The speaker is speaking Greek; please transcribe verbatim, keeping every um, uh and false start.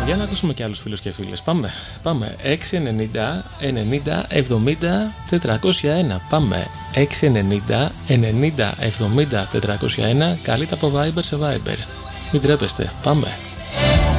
Για να ακούσουμε και άλλους φίλους και φίλες. Πάμε, πάμε. έξι ενενήντα ενενήντα εβδομήντα τετρακόσια ένα. Πάμε. έξι ενενήντα ενενήντα εβδομήντα τετρακόσια ένα. Καλείτε από Viber σε Viber. Μην τρέπεστε. Πάμε.